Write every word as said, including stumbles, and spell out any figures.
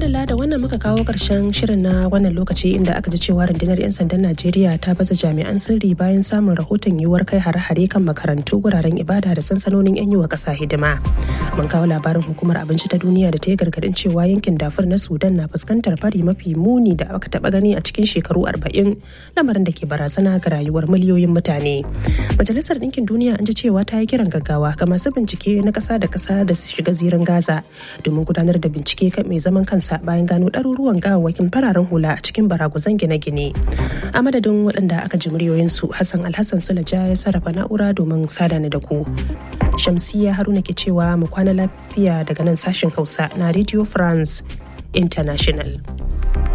madalla da wannan muka kawo ƙarshen shirin na wannan lokaci inda aka ji cewa rundunar 'yan sandan Najeriya ta baza jami'an sirri bayan samun rahoton yiwuwar kai hare-hare kan makarantu, guraren ibada da sansanonin 'yan yi wa ƙasa hidima. Mun kawo labarin hukumar abinci ta duniya da ta yi gargaɗin cewa yankin Darfur na Sudan na fuskantar fari mafi muni da aka taɓa gani a cikin shekaru arba'in, lamarin da ke barazana ga rayuwar miliyoyin mutane. Majalisar Ɗinkin Duniya an ji cewa ta yi kiran gaggawa ga masu bincike na ƙasa da ƙasa da su shiga zirin Gaza domin gudanar da bincike kan mai zaman kansa bayan gano ɗaruruwan gawawwakin fararen hula a cikin baraguzan gine-gine. A madadin waɗanda aka ji muryoyinsu, Hassan Alhassan Sulaja ya sarrafa na'ura domin sada ni da ku. Shamsiyya Haruna ke cewa mu kwana lafiya daga nan sashen Hausa na Radio France International.